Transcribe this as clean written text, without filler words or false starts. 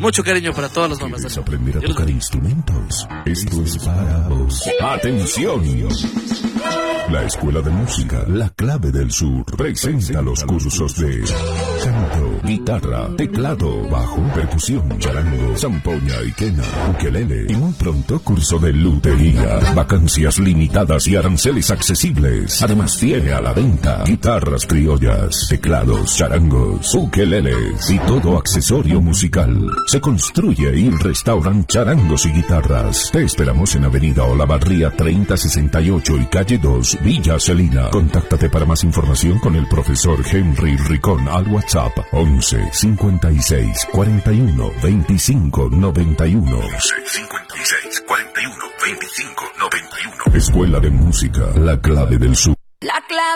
Mucho cariño para todas las mamás. ¿Quieres aprender a tocar instrumentos? Esto es para vos. ¡Atención! La Escuela de Música, La Clave del Sur, presenta los cursos de canto, guitarra, teclado, bajo, percusión, charango, zampoña y quena, ukelele y muy pronto curso de lutería. Vacancias limitadas y aranceles accesibles. Además tiene a la venta guitarras criollas, teclados, charangos, ukeleles y todo accesorio musical. Se construye y restauran charangos y guitarras. Te esperamos en Avenida Olavarría 3068 y Calle 2, Villa Celina. Contáctate para más información con el profesor Henry Ricón al WhatsApp 11 56 41 25 91. 11 56 41 25 91. Escuela de Música, La Clave del Sur. La clave